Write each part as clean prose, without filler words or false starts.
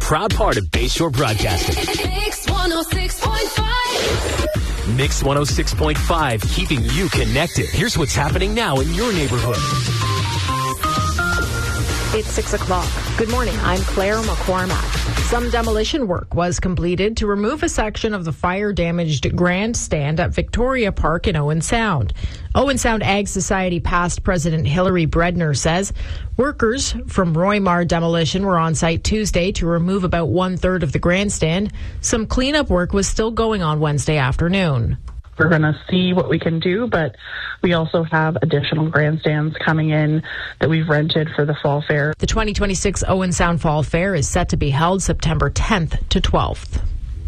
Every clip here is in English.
proud part of Bayshore Broadcasting. Mix 106.5. Mix 106.5, keeping you connected. Here's what's happening now in your neighborhood. It's 6 o'clock. Good morning. I'm Claire McCormack. Some demolition work was completed to remove a section of the fire-damaged grandstand at Victoria Park in Owen Sound. Owen Sound Ag Society past president Hillary Bredner says workers from Roymar Demolition were on site Tuesday to remove about one-third of the grandstand. Some cleanup work was still going on Wednesday afternoon. We're going to see what we can do, but we also have additional grandstands coming in that we've rented for the fall fair. The 2026 Owen Sound Fall Fair is set to be held September 10th to 12th.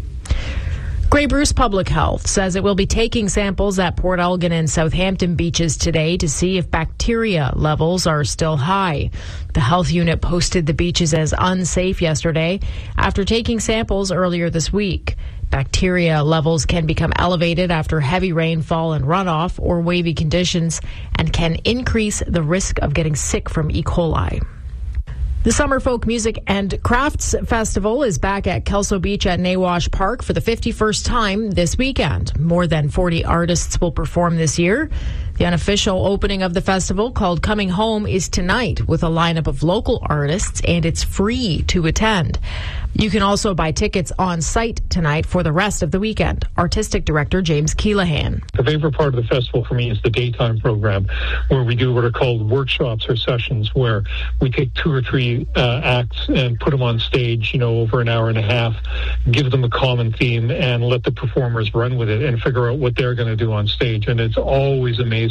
Grey Bruce Public Health says it will be taking samples at Port Elgin and Southampton beaches today to see if bacteria levels are still high. The health unit posted the beaches as unsafe yesterday after taking samples earlier this week. Bacteria levels can become elevated after heavy rainfall and runoff or wavy conditions and can increase the risk of getting sick from E. coli. The Summer Folk Music and Crafts Festival is back at Kelso Beach at Nawash Park for the 51st time this weekend. More than 40 artists will perform this year. The unofficial opening of the festival, called Coming Home, is tonight with a lineup of local artists, and it's free to attend. You can also buy tickets on site tonight for the rest of the weekend. Artistic Director James Keelahan. The favorite part of the festival for me is the daytime program, where we do what are called workshops or sessions, where we take 2 or 3 acts and put them on stage, over an hour and a half, give them a common theme, and let the performers run with it and figure out what they're going to do on stage. And it's always amazing.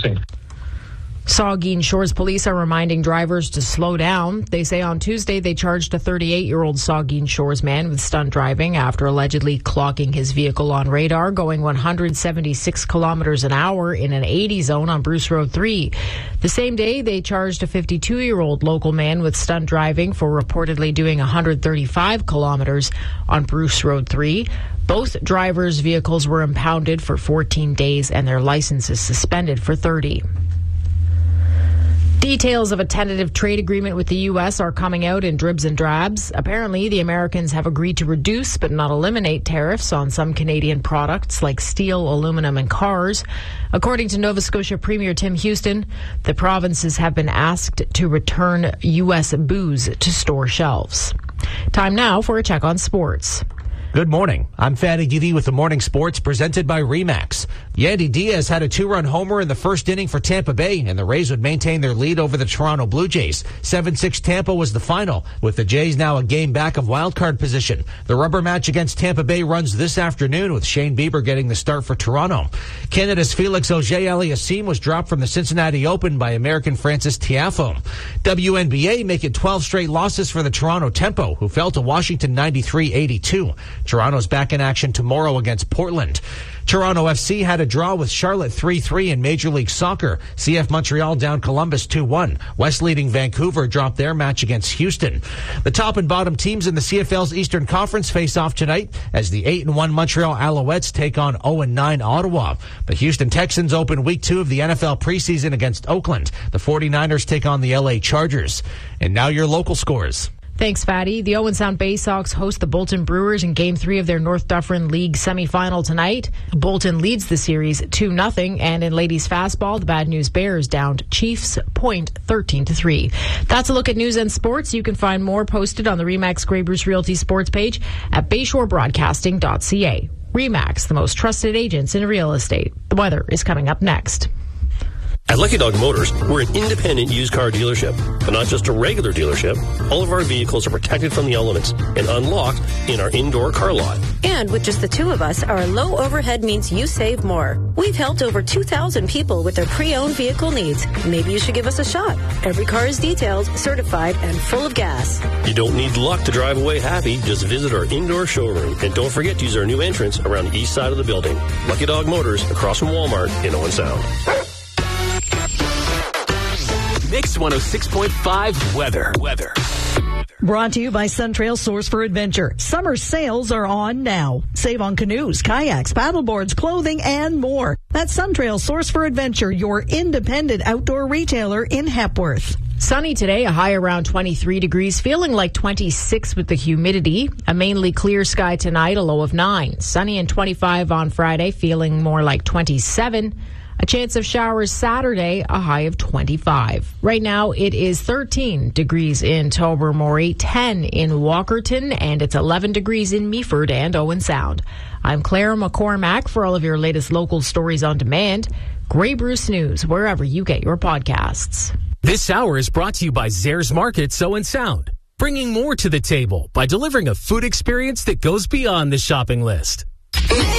Saugeen Shores police are reminding drivers to slow down. They say on Tuesday they charged a 38-year-old Saugeen Shores man with stunt driving after allegedly clocking his vehicle on radar, going 176 kilometers an hour in an 80 zone on Bruce Road 3. The same day, they charged a 52-year-old local man with stunt driving for reportedly doing 135 kilometers on Bruce Road 3. Both drivers' vehicles were impounded for 14 days and their licenses suspended for 30. Details of a tentative trade agreement with the U.S. are coming out in dribs and drabs. Apparently, the Americans have agreed to reduce but not eliminate tariffs on some Canadian products like steel, aluminum, and cars. According to Nova Scotia Premier Tim Houston, the provinces have been asked to return U.S. booze to store shelves. Time now for a check on sports. Good morning. I'm Fatty Giddy with the Morning Sports presented by RE/MAX. Yandy Diaz had a 2-run homer in the first inning for Tampa Bay, and the Rays would maintain their lead over the Toronto Blue Jays. 7-6 Tampa was the final, with the Jays now a game back of wildcard position. The rubber match against Tampa Bay runs this afternoon, with Shane Bieber getting the start for Toronto. Canada's Felix Auger-Aliassime was dropped from the Cincinnati Open by American Francis Tiafoe. WNBA making 12 straight losses for the Toronto Tempo, who fell to Washington 93-82. Toronto's back in action tomorrow against Portland. Toronto FC had a draw with Charlotte 3-3 in Major League Soccer. CF Montreal down Columbus 2-1. West leading Vancouver dropped their match against Houston. The top and bottom teams in the CFL's Eastern Conference face off tonight as the 8-1 Montreal Alouettes take on 0-9 Ottawa. The Houston Texans open week 2 of the NFL preseason against Oakland. The 49ers take on the LA Chargers. And now your local scores. Thanks, Fatty. The Owen Sound Bay Sox host the Bolton Brewers in Game 3 of their North Dufferin League semifinal tonight. Bolton leads the series 2-0, and in ladies fastball, the Bad News Bears downed Chiefs point 13-3. That's a look at news and sports. You can find more posted on the RE/MAX Grey Bruce Realty sports page at bayshorebroadcasting.ca. RE/MAX, the most trusted agents in real estate. The weather is coming up next. At Lucky Dog Motors, we're an independent used car dealership, but not just a regular dealership. All of our vehicles are protected from the elements and unlocked in our indoor car lot. And with just the 2 of us, our low overhead means you save more. We've helped over 2,000 people with their pre-owned vehicle needs. Maybe you should give us a shot. Every car is detailed, certified, and full of gas. You don't need luck to drive away happy. Just visit our indoor showroom. And don't forget to use our new entrance around the east side of the building. Lucky Dog Motors, across from Walmart in Owen Sound. Mix 106.5 weather. Brought to you by Suntrail Source for Adventure. Summer sales are on now. Save on canoes, kayaks, paddleboards, clothing, and more. That's Suntrail Source for Adventure, your independent outdoor retailer in Hepworth. Sunny today, a high around 23 degrees, feeling like 26 with the humidity. A mainly clear sky tonight, a low of 9. Sunny and 25 on Friday, feeling more like 27. A chance of showers Saturday, a high of 25. Right now, it is 13 degrees in Tobermory, 10 in Walkerton, and it's 11 degrees in Meaford and Owen Sound. I'm Claire McCormack. For all of your latest local stories on demand, Grey Bruce News, wherever you get your podcasts. This hour is brought to you by Zares Markets Owen Sound, bringing more to the table by delivering a food experience that goes beyond the shopping list.